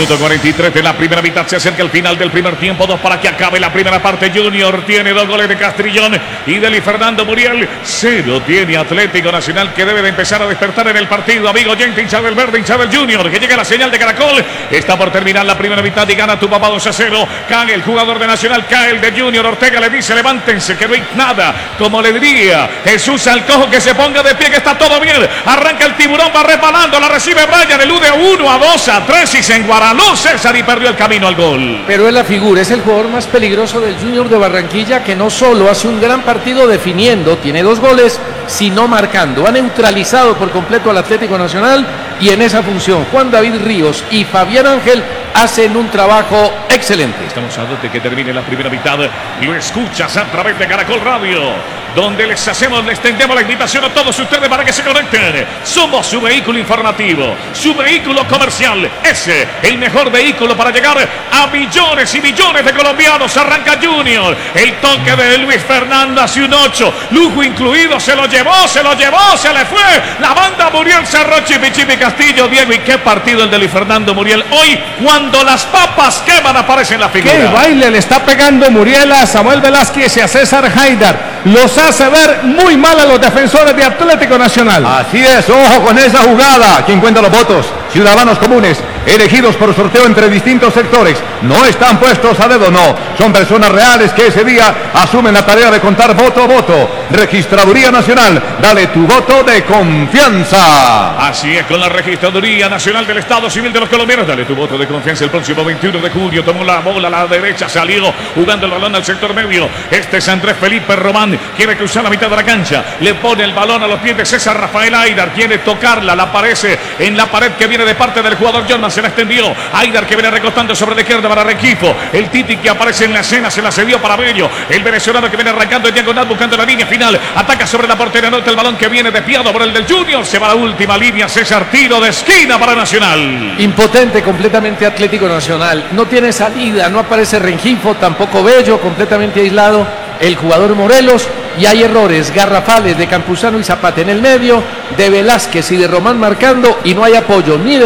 Minuto 43 de la primera mitad. Se acerca el final del primer tiempo. 2 para que acabe la primera parte. Junior tiene 2 goles de Castrillón y de Fernando Muriel. 0 tiene Atlético Nacional, que debe de empezar a despertar en el partido. Amigo gente, hincha del verde, hincha del Junior, que llega la señal de Caracol. Está por terminar la primera mitad y gana tu papá 2-0. Cae el jugador de Nacional, cae el de Junior. Ortega le dice: levántense, que no hay nada. Como le diría Jesús Alcojo, que se ponga de pie, que está todo bien. Arranca el tiburón, va resbalando, la recibe Brian, elude a 1, a 2, a 3 y se enguaranó César y perdió el camino al gol. Pero es la figura, es el jugador más peligroso del Junior de Barranquilla, que no solo hace un gran partido definiendo, tiene 2 goles, sino marcando. Ha neutralizado por completo al Atlético Nacional y en esa función Juan David Ríos y Fabián Ángel hacen un trabajo excelente. Estamos a 2 de que termine la primera mitad. Lo escuchas a través de Caracol Radio, donde les extendemos la invitación a todos ustedes para que se conecten. Somos su vehículo informativo, su vehículo comercial. Ese, el mejor vehículo para llegar a millones y millones de colombianos. Arranca Junior. El toque de Luis Fernando hace un 8. Lujo incluido. Se lo llevó, se le fue. La banda Muriel cerró. Chipi Castillo, Diego. Y qué partido el de Luis Fernando Muriel. Hoy, cuando las papas queman, aparece en la figura. Qué baile le está pegando Muriel a Samuel Velázquez y a César Haidar. Los hace ver muy mal a los defensores de Atlético Nacional. Así es, ojo con esa jugada. ¿Quién cuenta los votos? Ciudadanos comunes, elegidos por sorteo entre distintos sectores. No están puestos a dedo, no. Son personas reales que ese día asumen la tarea de contar voto a voto. Registraduría Nacional, dale tu voto de confianza. Así es, con la Registraduría Nacional del Estado Civil de los Colombianos. Dale tu voto de confianza el próximo 21 de julio. Tomó la bola a la derecha, salió jugando el balón al sector medio. Este es Andrés Felipe Román. Quiere cruzar la mitad de la cancha. Le pone el balón a los pies de César Rafael Haidar. Quiere tocarla, la aparece en la pared que viene de parte del jugador Jorman. Se la extendió. Haidar, que viene recostando sobre la izquierda para Rengifo. El Titi, que aparece en la escena, se la cedió para Bello. El venezolano, que viene arrancando en diagonal buscando la línea final. Ataca sobre la portería norte. El balón que viene desviado por el del Junior. Se va a la última línea. César, tiro de esquina para Nacional. Impotente completamente Atlético Nacional. No tiene salida. No aparece Rengifo, tampoco Bello. Completamente aislado el jugador Morelos. Y hay errores garrafales de Campuzano y Zapata en el medio, de Velázquez y de Román marcando, y no hay apoyo ni de